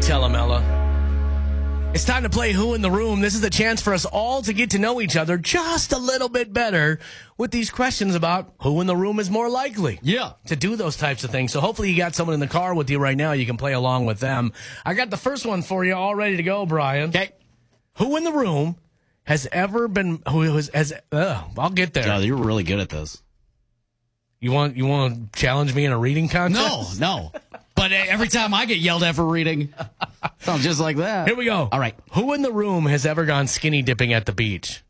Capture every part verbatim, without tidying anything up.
tell him, Ella. It's time to play Who in the Room. This is a chance for us all to get to know each other just a little bit better with these questions about who in the room is more likely yeah. to do those types of things. So hopefully you got someone in the car with you right now. You can play along with them. I got the first one for you all ready to go, Brian. Okay. Who in the room has ever been, who has, has uh, I'll get there. Oh, you're really good at this. You want, you want to challenge me in a reading contest? No, no. But every time I get yelled at for reading, sounds just like that. Here we go. All right. Who in the room has ever gone skinny dipping at the beach?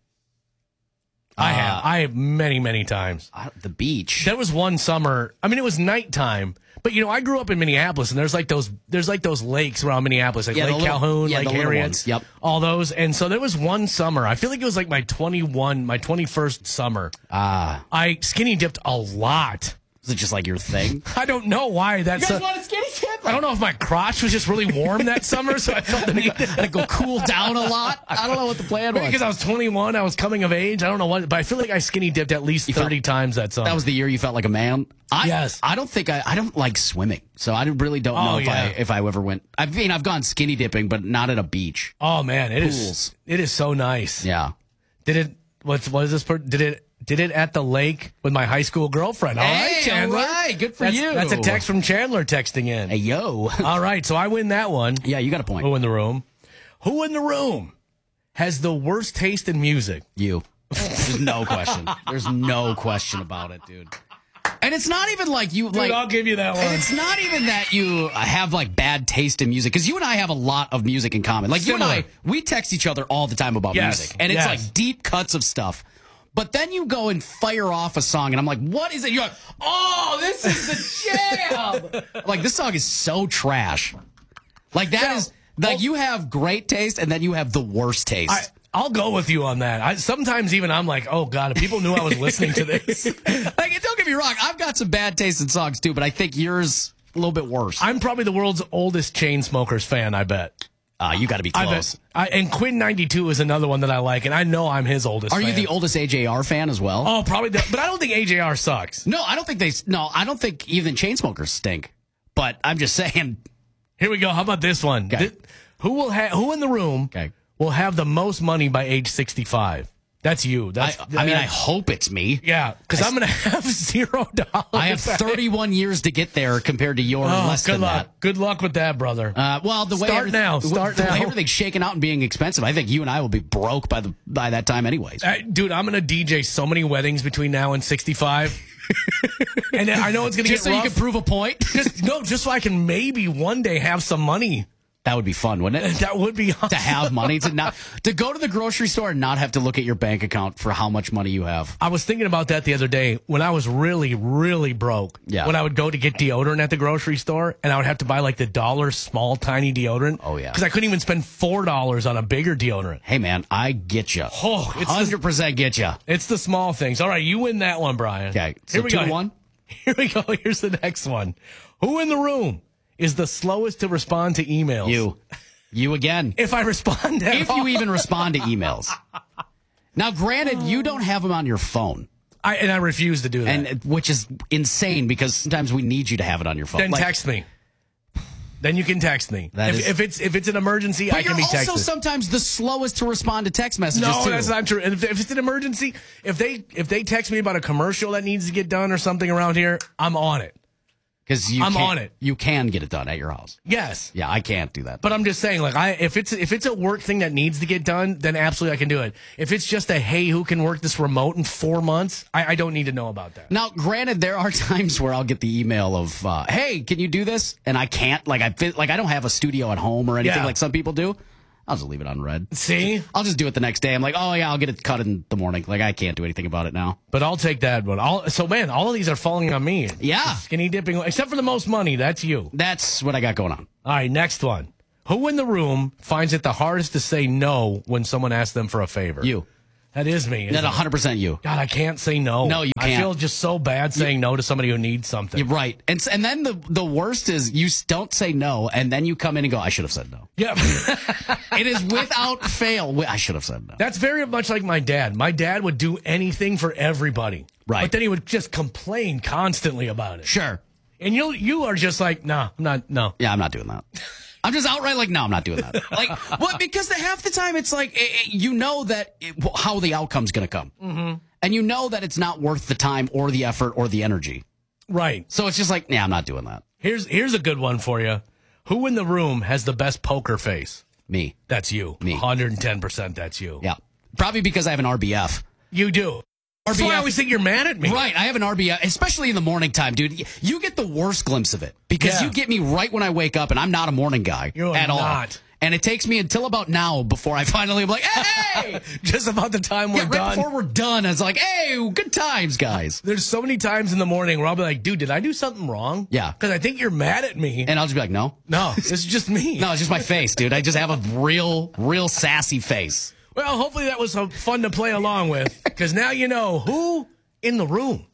I Uh, have. I have many, many times. Uh, the beach. There was one summer. I mean, it was nighttime. But, you know, I grew up in Minneapolis, and there's like those there's like those lakes around Minneapolis, like Yeah, the Lake little- Calhoun, yeah, Lake the little Harriet, ones. Yep. all those. And so there was one summer. I feel like it was like my twenty-one, my twenty-first summer. Ah. I skinny dipped a lot. Is it just like your thing? I don't know why that's. You guys a- want a skinny dip? I don't know if my crotch was just really warm that summer, so I felt the need to Like go cool down a lot? I don't know what the plan was. because I was twenty-one, I was coming of age. I don't know what, but I feel like I skinny dipped at least thirty felt- times that summer. That was the year you felt like a man? I, Yes. I don't think I, I don't like swimming, so I really don't know Oh, if yeah. I if I ever went. I mean, I've gone skinny dipping, but not at a beach. Oh man, it is. Pools. It is so nice. Yeah. Did it? What's what is this? Per, did it? Did it at the lake with my high school girlfriend? All Hey, right, Chandler. all right, good for that's, you. That's a text from Chandler texting in. Hey, yo. All right, so I win that one. Yeah, you got a point. Who in the room? Who in the room has the worst taste in music? You. There's no question. There's no question about it, dude. And it's not even like you Dude, like. I'll give you that one. And it's not even that you have like bad taste in music, because you and I have a lot of music in common. Like you and Similar. I, we text each other all the time about Yes, music, and it's yes. like deep cuts of stuff. But then you go and fire off a song, and I'm like, what is it? You're like, oh, this is the jam. Like, this song is so trash. Like, that Yeah. is, like, you have great taste, and then you have the worst taste. I, I'll go with you on that. I, sometimes even I'm like, oh God, if people knew I was listening to this. Like, don't get me wrong, I've got some bad taste in songs, too, but I think yours a little bit worse. I'm probably the world's oldest Chainsmokers fan, I bet. Uh, you got to be I close. bet. I, and Quinn ninety-two is another one that I like, and I know I'm his oldest Are fan. you the oldest A J R fan as well? Oh, probably. The, but I don't think A J R sucks. No, I don't think they. No, I don't think even Chainsmokers stink. But I'm just saying. Here we go. How about this one? Okay. Th- who will ha- Who in the room Okay. will have the most money by age sixty-five? That's you. I, That's. I mean, I hope it's me. yeah, because I- I'm going to have zero dollars. I have thirty-one years to get there compared to yours Oh, less good than luck. Good luck with that, brother. that. Uh, well, the way Start everyth- now. Start the way now. everything's shaking out and being expensive, I think you and I will be broke by the by that time, anyways. Uh, dude, I'm going to D J so many weddings between now and sixty-five. And I know it's going to get Just so you rough. can prove a point. Just, no, just so I can maybe one day have some money. That would be fun, wouldn't it? That would be awesome. To have money to not to go to the grocery store and not have to look at your bank account for how much money you have. I was thinking about that the other day when I was really, really broke. Yeah. When I would go to get deodorant at the grocery store, and I would have to buy like the dollar small, tiny deodorant. Oh, yeah. Because I couldn't even spend four dollars on a bigger deodorant. Hey man, I get you. Oh, it's the, Hundred percent get you. it's the small things. All right, you win that one, Brian. Okay, so Here we two go. to one. Here we go. Here's the next one. Who in the room is the slowest to respond to emails? You, you again. If I respond, at If all. you even respond to emails. Now, granted, you don't have them on your phone, I, and I refuse to do that. and which is insane because sometimes we need you to have it on your phone. then Like, text me. Then you can text me. That If, is- if it's if it's an emergency, but I you're can be texted. also sometimes the slowest to respond to text messages No, too. that's not true. And if, if it's an emergency, if they if they text me about a commercial that needs to get done or something around here, I'm on it. Because you I'm can't- on it. You can get it done at your house. Yes. Yeah, I can't do that. But I'm just saying, like, I if it's if it's a work thing that needs to get done, then absolutely I can do it. If it's just a hey, who can work this remote in four months, I, I don't need to know about that. Now, granted, there are times where I'll get the email of, uh, "Hey, can you do this?" And I can't. Like I fit, like I don't have a studio at home or anything Yeah. like some people do. I'll just leave it on red. See, I'll just do it the next day. I'm like, oh yeah, I'll get it cut in the morning. Like I can't do anything about it now. but I'll take that one. All, so man, all of these are falling on me. Yeah. Skinny dipping, except for the most money. That's you. That's what I got going on. All right, next one. Who in the room finds it the hardest to say no when someone asks them for a favor? You. That is me. isn't That's it? one hundred percent you. God, I can't say no. No, you I can't. feel just so bad saying no to somebody who needs something. You're right. And s- and then the the worst is you s- don't say no, and then you come in and go, I should have said no. Yeah. It is without fail. wi- I should have said no. That's very much like my dad. My dad would do anything for everybody. Right. But then he would just complain constantly about it. Sure. And you you are just like, nah, I'm not, no. Yeah, I'm not doing that. I'm just outright like, no, I'm not doing that. Like, what? Because the half the time it's like, it, it, you know that it, how the outcome's going to come. Mm-hmm. And you know that it's not worth the time or the effort or the energy. Right. So it's just like, yeah, I'm not doing that. Here's here's a good one for you. Who in the room has the best poker face? Me. That's you. Me. one hundred ten percent that's you. Yeah. Probably because I have an R B F. You do. That's R B F. why I always think you're mad at me. Right. I have an R B F, especially in the morning time, dude. You get the worst glimpse of it because Yeah. you get me right when I wake up, and I'm not a morning guy You're at all. not. And it takes me until about now before I finally am like, hey! Just about the time we're yeah, right done. before we're done, it's like, hey, good times, guys. There's so many times in the morning where I'll be like, dude, did I do something wrong? Yeah. Because I think you're mad at me. And I'll just be like, no. No, this is just me. No, it's just my face, dude. I just have a real, real sassy face. Well, hopefully that was uh, fun to play along with, because now you know who in the room.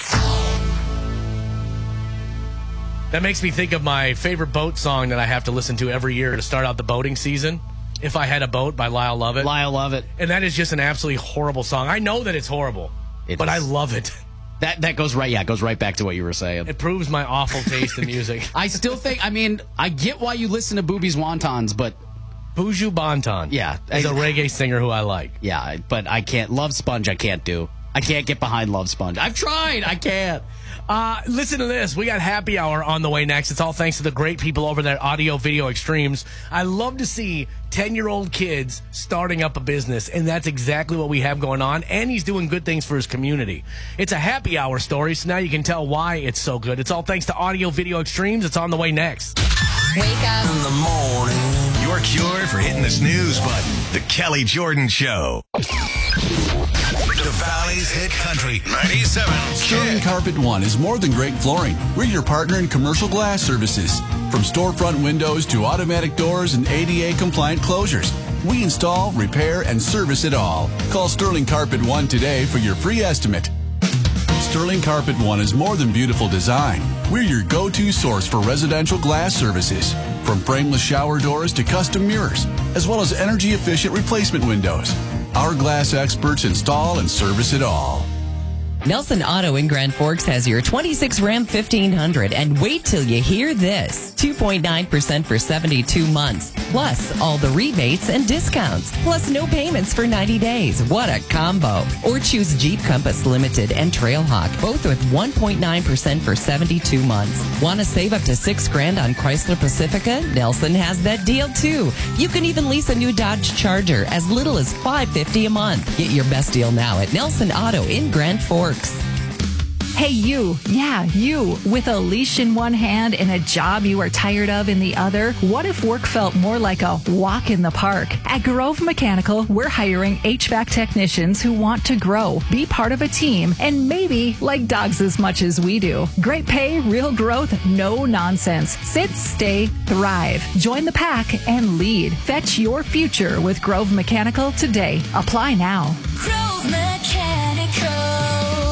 That makes me think of my favorite boat song that I have to listen to every year to start out the boating season. If I Had a Boat by Lyle Lovett. Lyle Lovett. And that is just an absolutely horrible song. I know that it's horrible, It but is. I love it. That that goes right, yeah, it goes right back to what you were saying. It proves my awful taste in music. I still think, I mean, I get why you listen to Boobies Wontons, but Buju Banton. Yeah. Is a reggae singer who I like. yeah, but I can't. Love Sponge, I can't do. I can't get behind Love Sponge. I've tried, I can't. Uh, listen to this. We got happy hour on the way next. It's all thanks to the great people over there at Audio Video Extremes. I love to see ten-year-old kids starting up a business, and that's exactly what we have going on, and he's doing good things for his community. It's a happy hour story, so now you can tell why it's so good. It's all thanks to Audio Video Extremes. It's on the way next. Wake up in the morning. Your cure for hitting the snooze button. The Kelly Jordan Show. The Valley's Hit Country ninety-seven. Sterling Carpet One is more than great flooring. We're your partner in commercial glass services. From storefront windows to automatic doors and A D A-compliant closures, we install, repair, and service it all. Call Sterling Carpet One today for your free estimate. Sterling Carpet One is more than beautiful design. We're your go-to source for residential glass services. From frameless shower doors to custom mirrors, as well as energy-efficient replacement windows. Our glass experts install and service it all. Nelson Auto in Grand Forks has your twenty-six Ram fifteen hundred, and wait till you hear this. two point nine percent for seventy-two months, plus all the rebates and discounts, plus no payments for ninety days. What a combo. Or choose Jeep Compass Limited and Trailhawk, both with one point nine percent for seventy-two months. Want to save up to six grand on Chrysler Pacifica? Nelson has that deal too. You can even lease a new Dodge Charger as little as five hundred fifty dollars a month. Get your best deal now at Nelson Auto in Grand Forks. Hey, you. Yeah, you. With a leash in one hand and a job you are tired of in the other, what if work felt more like a walk in the park? At Grove Mechanical, we're hiring H V A C technicians who want to grow, be part of a team, and maybe like dogs as much as we do. Great pay, real growth, no nonsense. Sit, stay, thrive. Join the pack and lead. Fetch your future with Grove Mechanical today. Apply now. Grove Mechanical.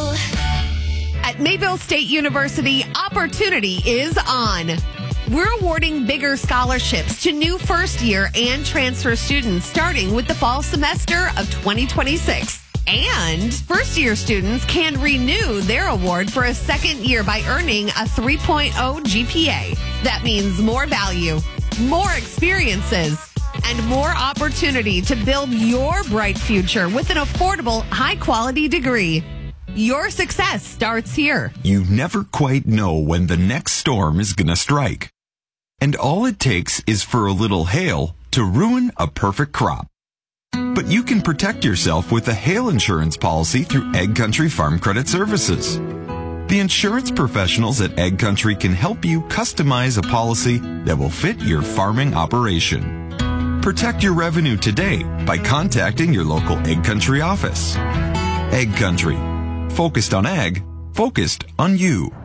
At Mayville State University, opportunity is on. We're awarding bigger scholarships to new first-year and transfer students starting with the fall semester of twenty twenty-six. And first-year students can renew their award for a second year by earning a three point oh G P A. That means more value, more experiences, and more opportunity to build your bright future with an affordable, high-quality degree. Your success starts here. You never quite know when the next storm is going to strike. And all it takes is for a little hail to ruin a perfect crop. But you can protect yourself with a hail insurance policy through Egg Country Farm Credit Services. The insurance professionals at Egg Country can help you customize a policy that will fit your farming operation. Protect your revenue today by contacting your local Egg Country office. Egg Country. Focused on ag, focused on you.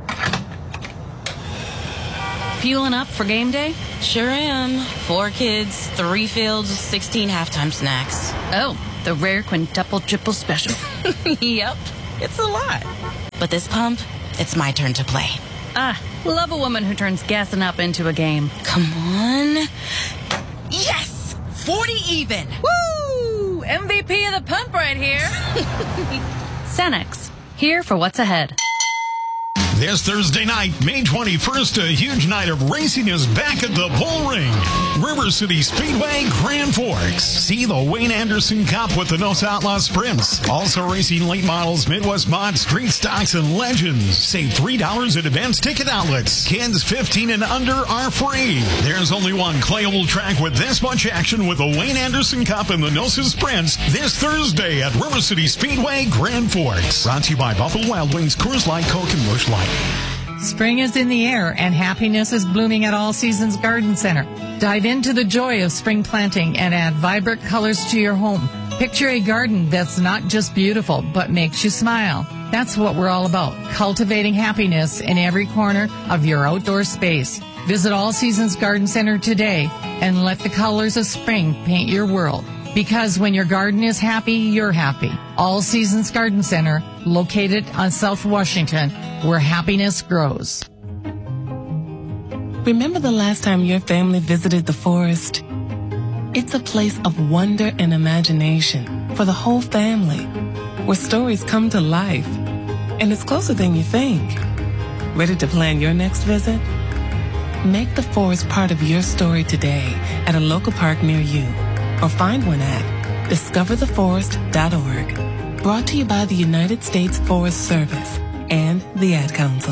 Fueling up for game day? Sure am. Four kids, three fields, sixteen halftime snacks. Oh, the rare quintuple triple special. Yep, it's a lot. But this pump, it's my turn to play. Ah, love a woman who turns gassing up into a game. Come on. Yes! forty even! Woo! M V P of the pump right here. Cenex, here for what's ahead. This Thursday night, May twenty-first, a huge night of racing is back at the Bull Ring. River City Speedway, Grand Forks. See the Wayne Anderson Cup with the Nos Outlaw Sprints. Also racing late models, Midwest mods, street stocks, and legends. Save three dollars at advanced ticket outlets. Kids fifteen and under are free. There's only one clay oval track with this much action with the Wayne Anderson Cup and the Nos Sprints this Thursday at River City Speedway, Grand Forks. Brought to you by Buffalo Wild Wings, Coors Light, Coke, and Busch Light. Spring is in the air and happiness is blooming at All Seasons Garden Center. Dive into the joy of spring planting and add vibrant colors to your home. Picture a garden that's not just beautiful, but makes you smile. That's what we're all about, cultivating happiness in every corner of your outdoor space. Visit All Seasons Garden Center today and let the colors of spring paint your world. Because when your garden is happy, you're happy. All Seasons Garden Center, located on South Washington, where happiness grows. Remember the last time your family visited the forest? It's a place of wonder and imagination for the whole family, where stories come to life. And it's closer than you think. Ready to plan your next visit? Make the forest part of your story today at a local park near you. Or find one at discover the forest dot org. Brought to you by the United States Forest Service and the Ad Council.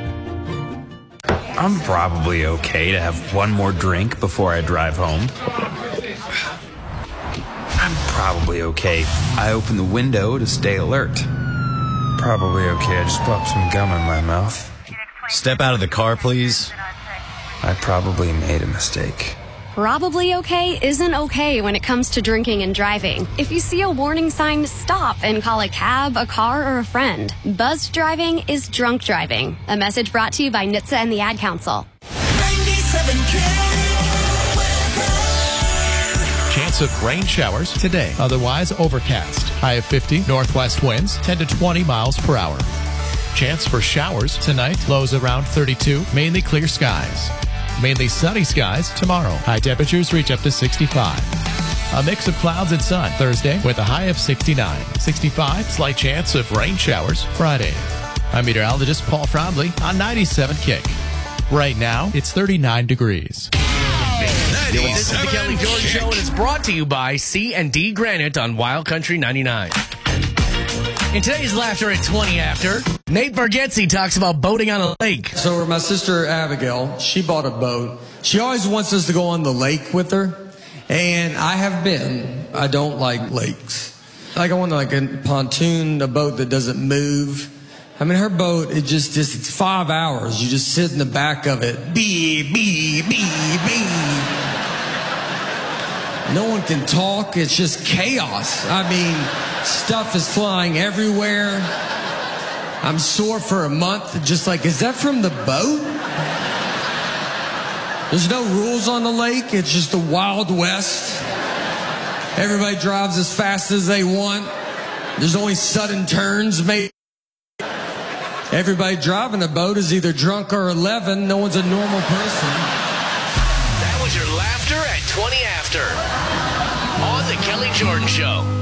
I'm probably okay to have one more drink before I drive home. I'm probably okay. I open the window to stay alert. Probably okay. I just popped some gum in my mouth. Step out of the car, please. I probably made a mistake. Probably okay isn't okay when it comes to drinking and driving. If you see a warning sign, stop and call a cab, a car, or a friend. Buzzed driving is drunk driving. A message brought to you by N H T S A and the Ad Council. ninety-seven Chance of rain showers today. Otherwise overcast. High of fifty. Northwest winds ten to twenty miles per hour. Chance for showers tonight. Lows around thirty-two. Mainly clear skies. Mainly sunny skies tomorrow. High temperatures reach up to sixty-five. A mix of clouds and sun Thursday with a high of sixty-nine. sixty-five, slight chance of rain showers Friday. I'm meteorologist Paul Fromley on ninety-seven Kick. Right now, it's thirty-nine degrees. This is the Kelly Jordan Show, and it's brought to you by C and D Granite on Wild Country ninety-nine. In today's Laughter at twenty after, Nate Bargatze talks about boating on a lake. So my sister Abigail, she bought a boat. She always wants us to go on the lake with her. And I have been. I don't like lakes. Like I want like a pontoon, a boat that doesn't move. I mean, her boat, it just, just it's five hours. You just sit in the back of it. Bee, bee, bee, bee. No one can talk. It's just chaos. I mean, stuff is flying everywhere. I'm sore for a month. Just like, is that from the boat? There's no rules on the lake. It's just the Wild West. Everybody drives as fast as they want. There's only sudden turns made. Everybody driving a boat is either drunk or eleven. No one's a normal person. That was your Laughter at twenty after on the Kelly Jordan Show.